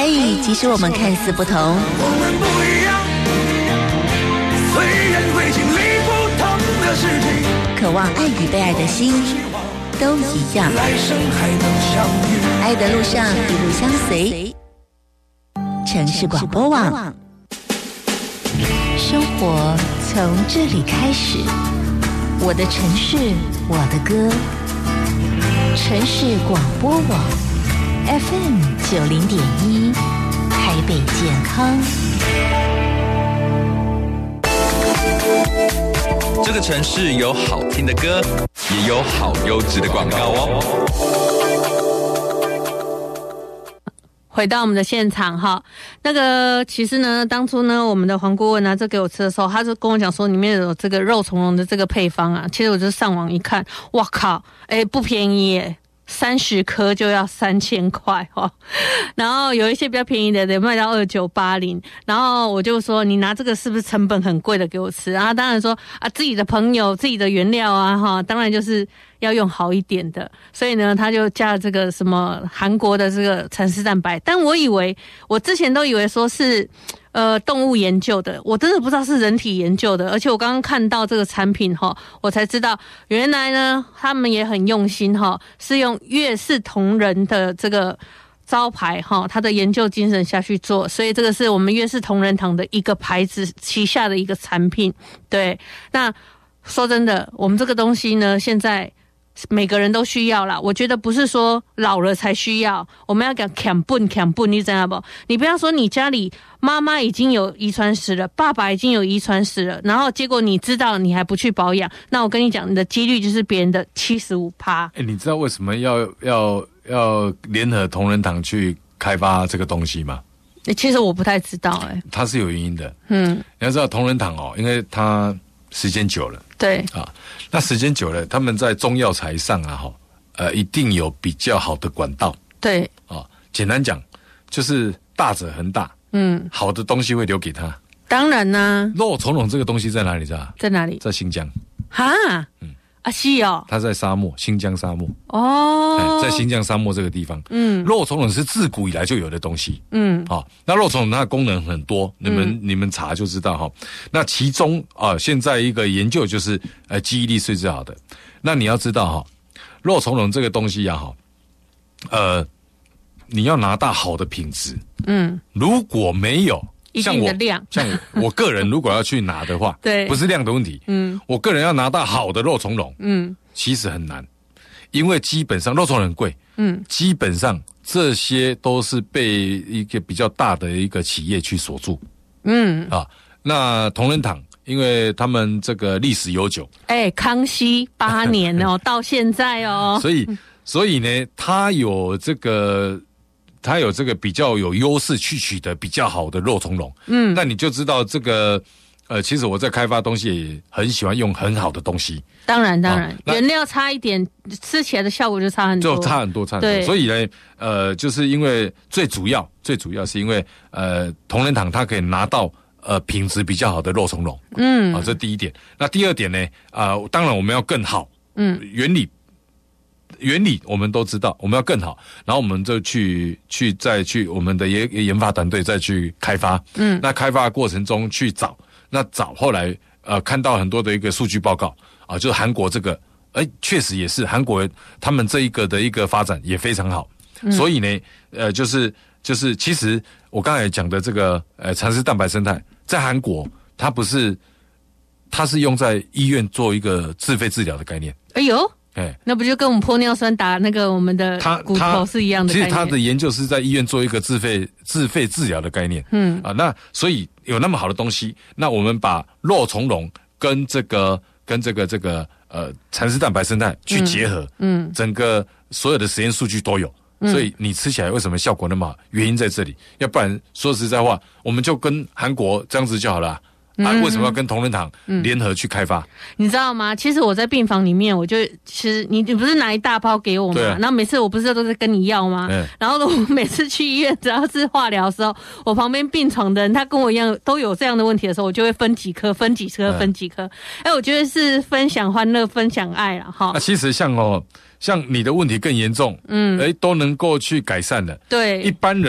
即使我们看似不同， 我们不一样，虽然会经历不同的事情， 渴望爱与被爱的心都一样。 来生还能相遇， 爱的路上一路相随。城市广播网，生活从这里开始。我的城市，我的歌。城市广播网 FM90.1，台北健康。 这个城市有好听的歌，也有好优质的广告哦。 回到我们的现场哈，那个其实呢，当初呢，我们的黄顾问拿这给我吃的时候，他就跟我讲说里面有这个肉苁蓉的这个配方啊。其实我就上网一看，哇靠，不便宜耶，30颗就要3000块哦。然后有一些比较便宜的得卖到2980，然后我就说你拿这个是不是成本很贵的给我吃？然后当然说啊，自己的朋友自己的原料啊哈，当然就是要用好一点的，所以呢他就加了这个什么韩国的这个蚕丝蛋白，但我之前都以为说是动物研究的，我真的不知道是人体研究的。而且我刚刚看到这个产品我才知道原来呢他们也很用心是用越氏同仁的这个招牌他的研究精神下去做，所以这个是我们越氏同仁堂的一个牌子旗下的一个产品。对，那说真的，我们这个东西呢现在每个人都需要啦，我觉得不是说老了才需要，我们要讲强笨，你知道不？你不要说你家里妈妈已经有遗传史了，爸爸已经有遗传史了，然后结果你知道你还不去保养，那我跟你讲，你的几率就是别人的75%。 你知道为什么要联合同仁堂去开发这个东西吗？ 其实我不太知道它是有原因的。你要知道同仁堂因为它时间久了。 对啊，那时间久了，他们在中药材上一定有比较好的管道。 对啊，简单讲就是大者恒大，好的东西会留给他。 当然啦， 肉苁蓉这个东西在哪里？知道？ 在哪里？ 在新疆。 哈，是哦， 它在沙漠，新疆沙漠。在新疆沙漠这个地方，肉苁蓉是自古以来就有的东西。那肉苁蓉它的功能很多，你们查就知道那其中现在一个研究就是记忆力是最好的。那你要知道肉苁蓉这个东西你要拿到好的品质，如果没有一定的量， 像我个人如果要去拿的话， 对， 不是量的问题，我个人要拿到好的肉苁蓉，其实很难，因为基本上肉苁蓉很贵，基本上这些都是被一个比较大的一个企业去锁住，那同仁堂因为他们这个历史悠久， 康熙8年到现在所以呢，他有这个比较有优势去取得比较好的肉苁蓉，那你就知道这个其实我在开发东西也很喜欢用很好的东西。当然， 原料差一点，吃起来的效果就差很多，对， 所以呢，就是因为最主要是因为同仁堂它可以拿到品质比较好的肉苁蓉，这第一点。那第二点呢，当然我们要更好，原理我们都知道，我们要更好，然后我们就再去我们的研发团队再去开发，那开发过程中去找后来看到很多的一个数据报告就是韩国这个确实也是韩国他们这一个的一个发展也非常好，所以呢就是其实我刚才讲的这个蚕丝蛋白生态在韩国它是用在医院做一个自费治疗的概念。 那不就跟我们玻尿酸打那个我们的骨头是一样的概念？ 其实他的研究是在医院做一个自费治疗的概念。那所以有那么好的东西，那我们把肉苁蓉跟这个蚕丝蛋白生态去结合，整个所有的实验数据都有，所以你吃起来为什么效果那么好？原因在这里。要不然说实在话，我们就跟韩国这样子就好了。为什么要跟同仁堂联合去开发？ 你知道吗？其实我在病房里面，其实你不是拿一大包给我吗？然后每次我不是都是跟你要吗？然后我每次去医院，只要是化疗的时候，我旁边病床的人，他跟我一样都有这样的问题的时候，我就会分几颗。我觉得是分享欢乐，分享爱啦哈。 其实像你的问题更严重，都能够去改善的。 对， 一般人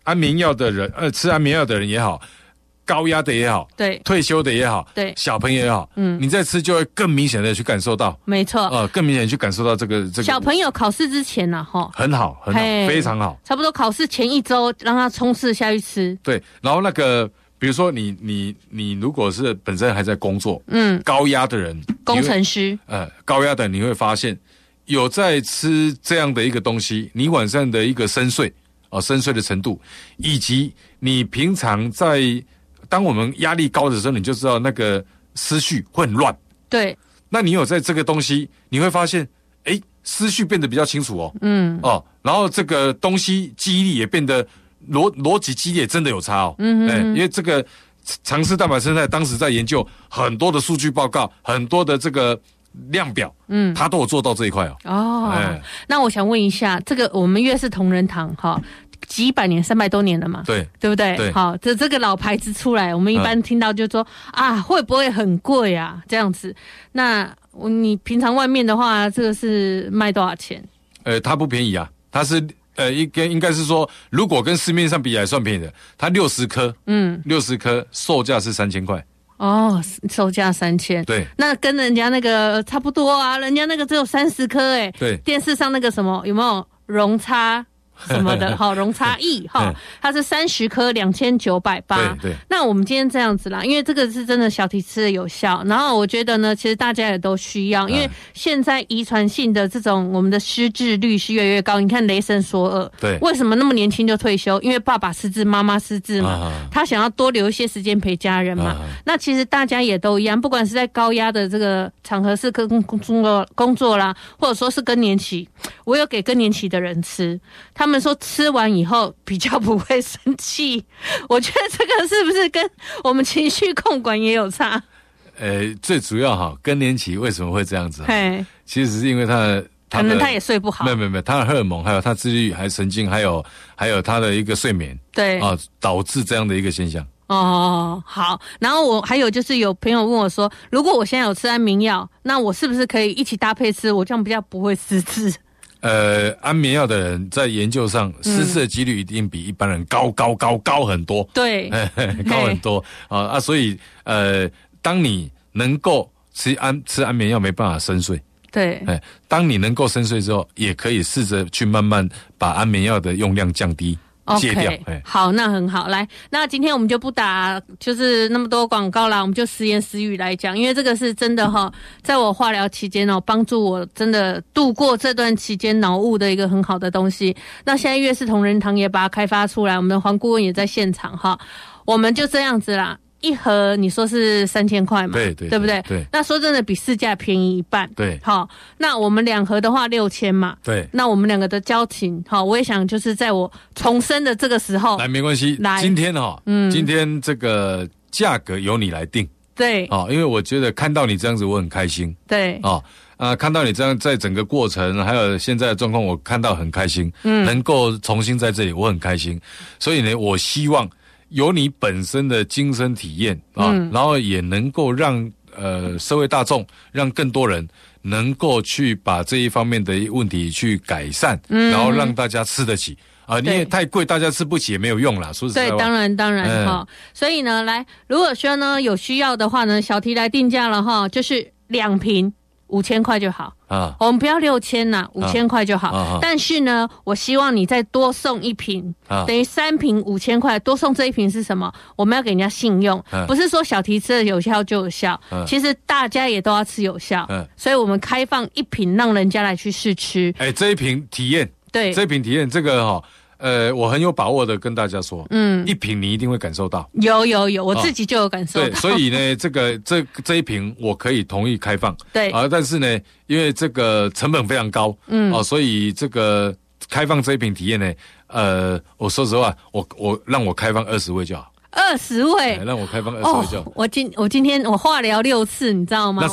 安眠药的人，吃安眠药的人也好，高压的也好， 对， 退休的也好， 对， 小朋友也好，你在吃就会更明显的去感受到， 没错， 更明显的去感受到这个小朋友考试之前呢， 很好，非常好， 差不多考试前1周让他冲刺下去吃， 对，然后那个。比如说你如果是本身还在工作，高压的人， 工程师， 高压的人你会发现有在吃这样的一个东西，你晚上的一个深睡的程度，以及你平常当我们压力高的时候，你就知道那个思绪会很乱， 对， 那你有在这个东西，你会发现，思绪变得比较清楚然后这个东西记忆力也变得。逻辑记忆也真的有差因为这个常吃蛋白生态当时在研究很多的数据报告，很多的这个量表，他都有做到这一块那我想问一下，这个我们越是同仁堂几百年300多年了嘛， 对不对？ 对， 好，这个老牌子出来，我们一般听到就说会不会很贵啊？这样子，那你平常外面的话，这个是卖多少钱？ 它不便宜啊，它是。应该是说，如果跟市面上比还算便宜的，它60颗，60颗售价是3000块。 售价3000。 对， 那跟人家那个差不多啊，人家那个只有30颗对， 电视上那个什么有没有容差？什么的容差异它是30颗2980。 对， 那我们今天这样子啦，因为这个是真的小题吃的有效，然后我觉得呢，其实大家也都需要，因为现在遗传性的这种我们的失智率是越来越高。你看雷神索尔， 对， 为什么那么年轻就退休？因为爸爸失智，妈妈失智嘛，他想要多留一些时间陪家人嘛。那其实大家也都一样，不管是在高压的这个场合是跟工作啦，或者说是更年期，我有给更年期的人吃，他们说吃完以后比较不会生气，我觉得这个是不是跟我们情绪控管也有差？ 最主要更年期为什么会这样子？其实是因为可能他也睡不好， 没有，他的荷尔蒙还有他自律还有神经还有他的一个睡眠， 对导致这样的一个现象。 好，然后我还有就是有朋友问我说，如果我现在有吃安眠药，那我是不是可以一起搭配吃？我这样比较不会失智。 安眠药的人在研究上失智的几率一定比一般人高很多， 对， 高很多所以当你能够吃安眠药没办法深睡， 对， 当你能够深睡之后，也可以试着去慢慢把安眠药的用量降低。戒掉。 好，那很好。来，那今天我们就不打就是那么多广告啦，我们就实言实语来讲，因为这个是真的在我化疗期间帮助我真的度过这段期间脑雾的一个很好的东西。那现在越是同仁堂也把它开发出来，我们的黄顾问也在现场我们就这样子啦。一盒你说是3000块嘛？ 对不对？ 对。 那说真的比市价便宜一半。 对。 那我们2盒的话6000嘛。 对。 那我们2个的交情，我也想就是在我重生的这个时候， 来没关系。来，今天今天这个价格由你来定。 对。 因为我觉得看到你这样子，我很开心。 对。 看到你这样在整个过程，还有现在的状况，我看到很开心。能够重新在这里，我很开心。所以呢，我希望。有你本身的亲身体验然后也能够让社会大众，让更多人能够去把这一方面的问题去改善，然后让大家吃得起你也太贵，大家吃不起也没有用啦。说实在话， 对，当然所以呢，来，如果说呢有需要的话呢，小题来定价了就是2瓶5000块就好我们不要6000啦，5000块就好但是呢，我希望你再多送1瓶等于3瓶5000块，多送这1瓶是什么？我们要给人家信用不是说小题吃的有效就有效其实大家也都要吃有效所以我们开放1瓶让人家来去试吃这一瓶体验，对，这一瓶体验这个我很有把握的跟大家说1瓶你一定会感受到， 有我自己就有感受到对， 所以呢这一瓶我可以同意开放对但是呢因为这个成本非常高所以这个开放这一瓶体验呢我说实话我让我开放20位就好 20位让我开放20位就好我今天我化疗6次你知道吗？ 那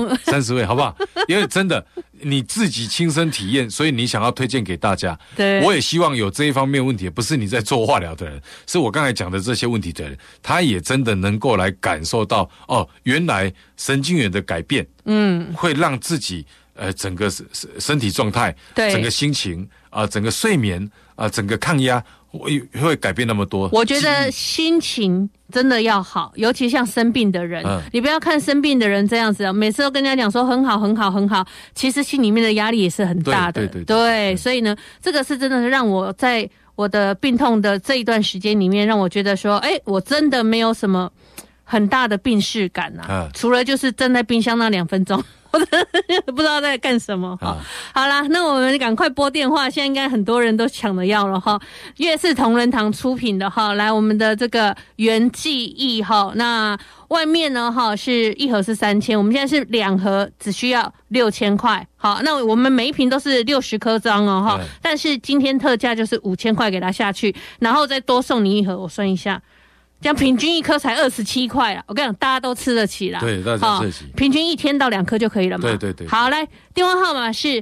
30位好不好？因为真的你自己亲身体验，所以你想要推荐给大家。 对， 我也希望有这一方面问题，不是你在做化疗的人，是我刚才讲的这些问题的人，他也真的能够来感受到原来神经元的改变，会让自己整个身体状态，对，整个心情整个睡眠整个抗压会改变那么多。 我觉得心情真的要好，尤其像生病的人，你不要看生病的人这样子啊，每次都跟人家讲说很好很好很好，其实心里面的压力也是很大的。对，所以呢，这个是真的让我在我的病痛的这一段时间里面，让我觉得说，我真的没有什么很大的病识感啊，除了就是站在冰箱那2分钟。我不知道在干什么。好啦，那我们赶快拨电话，现在应该很多人都抢着要了哈。悦世同仁堂出品的哈，来我们的这个原记忆哈，那外面呢哈是1盒是3000，我们现在是2盒只需要6000块。好，那我们每一瓶都是60颗装哦哈，但是今天特价就是5000块给它下去，然后再多送你1盒，我算一下。这样平均1颗才27块啦，我跟你讲，大家都吃得起啦。 对，大家吃得起。 平均1天到2颗就可以了嘛。 对。 好，来，电话号码是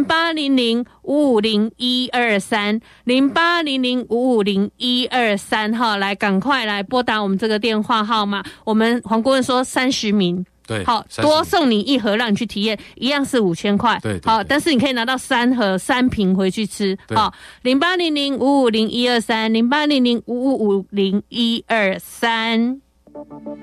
0800-550-123，0800-550-123哈，来，赶快来拨打我们这个电话号码。我们黄顾问说30名。 对， 好，多送你1盒，让你去体验，一样是5000块。 对， 好，但是你可以拿到3盒3瓶回去吃。好，0800-550-123，0800-550-123。